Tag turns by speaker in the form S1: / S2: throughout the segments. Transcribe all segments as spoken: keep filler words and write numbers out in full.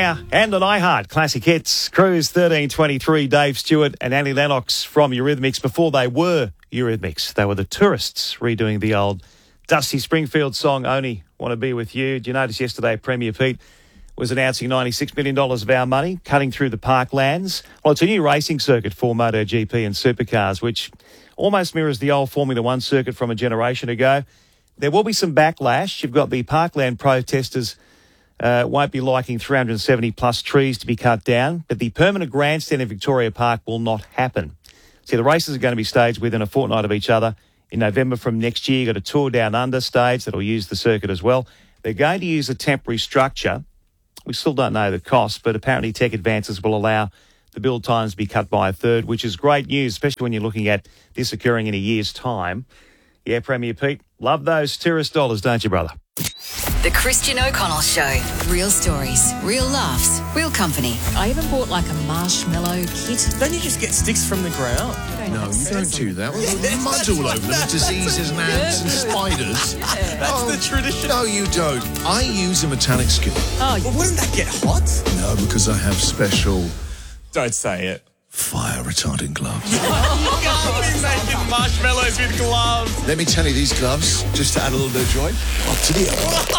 S1: now, and on iHeart Classic Hits, Cruise thirteen twenty-three, Dave Stewart and Annie Lennox from Eurythmics. Before they were Eurythmics, they were the Tourists redoing the old Dusty Springfield song, Only Want to Be With You. Did you notice yesterday Premier Pete was announcing ninety-six million dollars of our money cutting through the parklands? Well, it's a new racing circuit for MotoGP and supercars, which almost mirrors the old Formula One circuit from a generation ago. There will be some backlash. You've got the parkland protesters uh, won't be liking three hundred seventy plus trees to be cut down, but the permanent grandstand in Victoria Park will not happen. See, the races are going to be staged within a fortnight of each other. In November from next year, you've got a Tour Down Under stage that'll use the circuit as well. They're going to use a temporary structure. We still don't know the cost, but apparently tech advances will allow the build times to be cut by a third, which is great news, especially when you're looking at this occurring in a year's time. Yeah, Premier Pete, love those tourist dollars, don't you, brother?
S2: The Christian O'Connell Show. Real stories, real laughs, real company.
S3: I even bought like a marshmallow kit.
S4: Don't you just get sticks from the ground?
S5: No, you don't do that. Well, mud all over them, diseases and ants and spiders.
S4: That's
S5: Oh,
S4: the tradition.
S5: No, you don't. I use a metallic skillet.
S3: Oh,
S4: Well, wouldn't that get hot?
S5: No, because I have special
S4: Don't say it.
S5: fire-retarding gloves.
S4: You can't be making marshmallows with gloves.
S5: Let me tell you, these gloves, just to add a little bit of joy, up to the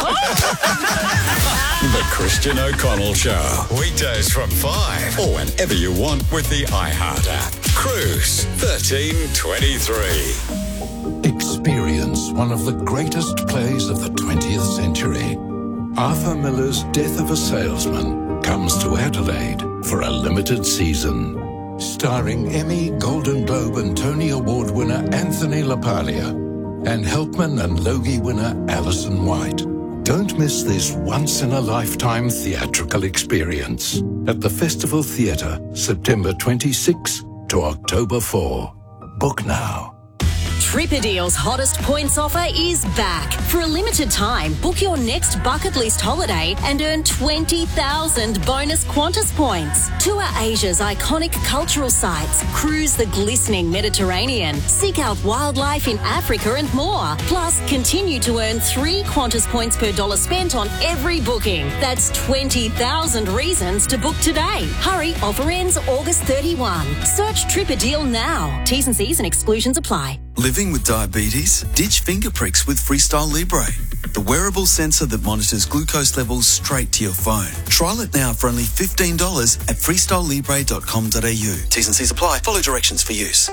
S6: The Christian O'Connell Show. Weekdays from five or whenever you want with the iHeart app. Cruise thirteen twenty-three.
S7: Experience one of the greatest plays of the twentieth century. Arthur Miller's Death of a Salesman comes to Adelaide for a limited season. Starring Emmy, Golden Globe and Tony Award winner Anthony LaPaglia and Helpman and Logie winner Alison White. Don't miss this once-in-a-lifetime theatrical experience at the Festival Theatre, September twenty-sixth to October fourth. Book now.
S8: Tripadeal's hottest points offer is back. For a limited time, book your next bucket list holiday and earn twenty thousand bonus Qantas points. Tour Asia's iconic cultural sites, cruise the glistening Mediterranean, seek out wildlife in Africa and more. Plus, continue to earn three Qantas points per dollar spent on every booking. That's twenty thousand reasons to book today. Hurry, offer ends August thirty-first. Search Tripadeal now. T's and C's and exclusions apply.
S9: Living with diabetes? Ditch finger pricks with Freestyle Libre, the wearable sensor that monitors glucose levels straight to your phone. Trial it now for only fifteen dollars at freestyle libre dot com dot a u. T's and C's apply. Follow directions for use.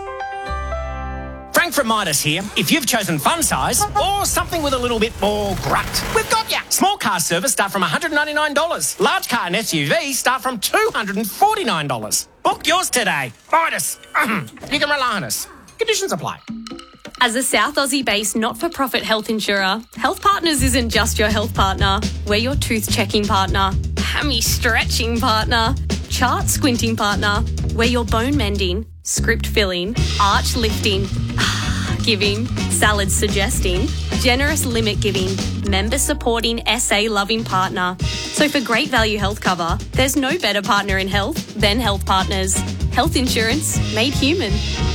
S10: Frank from Midas here. If you've chosen fun size or something with a little bit more grunt, we've got ya. Small car service start from one hundred ninety-nine dollars. Large car and S U V start from two hundred forty-nine dollars. Book yours today. Midas. You can rely on us. Conditions apply.
S11: As a South Aussie-based not-for-profit health insurer, Health Partners isn't just your health partner. We're your tooth-checking partner, hammy-stretching partner, chart-squinting partner. We're your bone-mending, script-filling, arch-lifting, giving, salad-suggesting, generous limit-giving, member-supporting, S A-loving partner. So for great value health cover, there's no better partner in health than Health Partners. Health insurance made human.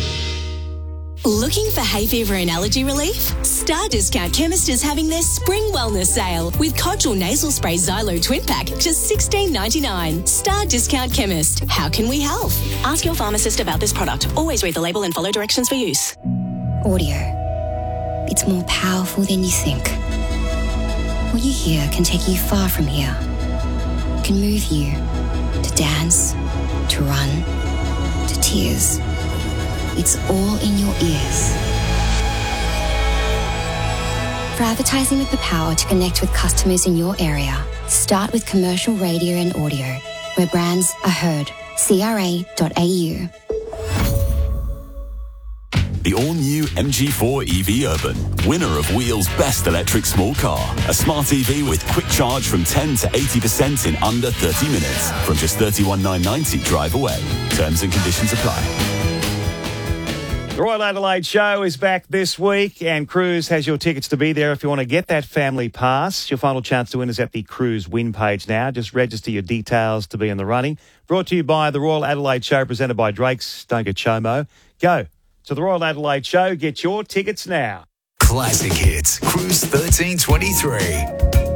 S8: Looking for hay fever and allergy relief? Star Discount Chemist is having their spring wellness sale with Codgel Nasal Spray Xylo Twin Pack, just sixteen ninety-nine. Star Discount Chemist. How can we help? Ask your pharmacist about this product. Always read the label and follow directions for use.
S12: Audio. It's more powerful than you think. What you hear can take you far from here. It can move you to dance, to run, to tears. It's all in your ears. For advertising with the power to connect with customers in your area, start with commercial radio and audio, where brands are heard. C R A dot A U.
S13: The all-new M G four E V Urban, winner of Wheel's Best Electric Small Car. A smart E V with quick charge from ten to eighty percent in under thirty minutes. From just thirty-one thousand nine hundred ninety drive away. Terms and conditions apply.
S1: The Royal Adelaide Show is back this week, and Cruise has your tickets to be there if you want to get that family pass. Your final chance to win is at the Cruise win page now. Just register your details to be in the running. Brought to you by the Royal Adelaide Show, presented by Drake's. Don't get chomo. Go to the Royal Adelaide Show. Get your tickets now.
S6: Classic Hits. Cruise thirteen twenty-three.